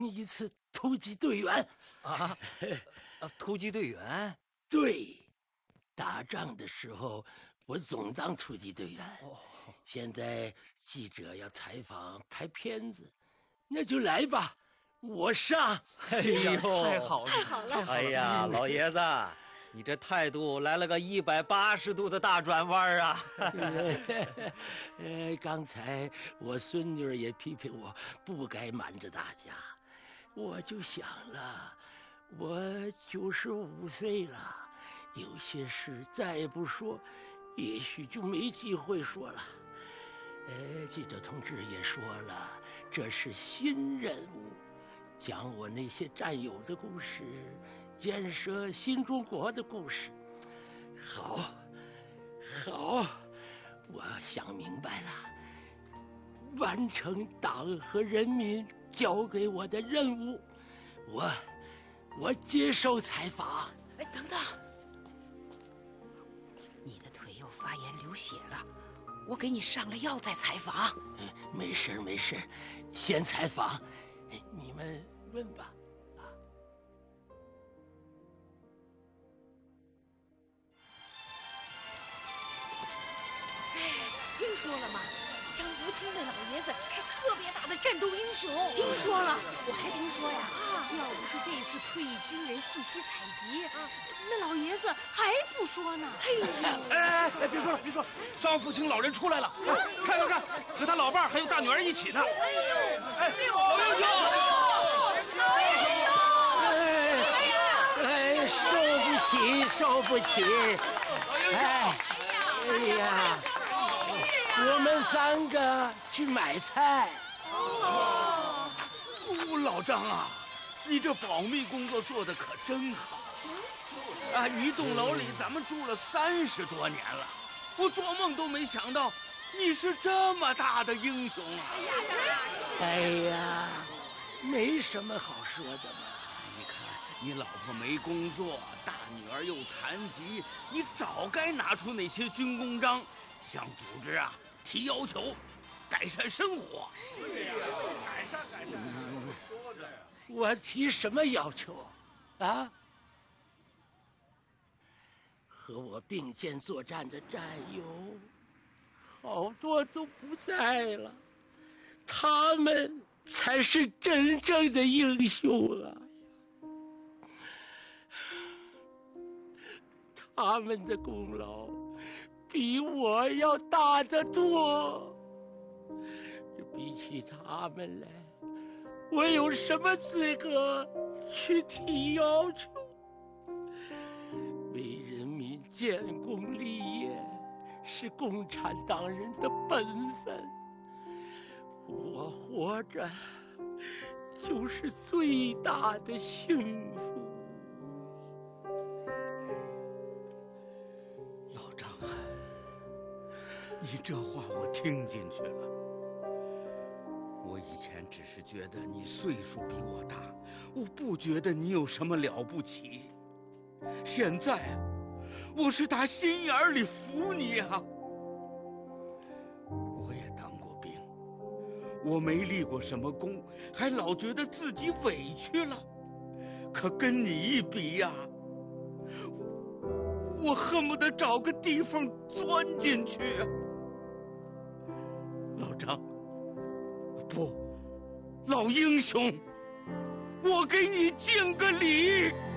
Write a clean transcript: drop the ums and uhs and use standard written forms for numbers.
一次突击队员。 啊，突击队员？ 对，打仗的时候我总当突击队员。现在记者要采访拍片子，那就来吧，我上。 哎呦，太好了， 太好了！ 哎呀，老爷子，你这态度来了个180度的大转弯啊！ 刚才我孙女也批评我不该瞒着大家，我就想了，我95岁了，有些事再不说，也许就没机会说了。记者同志也说了，这是新任务，讲我那些战友的故事，建设新中国的故事。好，我想明白了，完成党和人民交给我的任务，我接受采访。 哎，等等，你的腿又发炎流血了，我给你上了药再采访。 没事，先采访，你们问吧。 听说了吗？张福清那老爷子是特别大的战斗英雄。 听说了，我还听说呀，要不是这次退役军人信息采集，那老爷子还不说呢。 哎，别说了，张福清老人出来了，看，和他老伴还有大女儿一起呢。老英雄， 受不起，哎呀，我们3个去买菜。 老张啊，你这保密工作做得可真好啊！一栋楼里咱们住了30多年了，我做梦都没想到你是这么大的英雄啊！ 是啊，真是。 哎呀，没什么好说的嘛。 你看，你老婆没工作，大女儿又残疾，你早该拿出那些军功章，向组织啊提要求，改善生活。是呀，改善。 我提什么要求啊？和我并肩作战的战友好多都不在了，他们才是真正的英雄啊！他们的功劳比我要大得多。比起他们来，我有什么资格去提要求？为人民建功立业是共产党人的本分，我活着就是最大的幸福。 老张啊，你这话我听进去了。我以前只是觉得你岁数比我大，我不觉得你有什么了不起。现在我是打心眼里服你啊！我也当过兵，我没立过什么功，还老觉得自己委屈了。可跟你一比呀，我恨不得找个地缝钻进去啊！老张，不，老英雄，我给你敬个礼。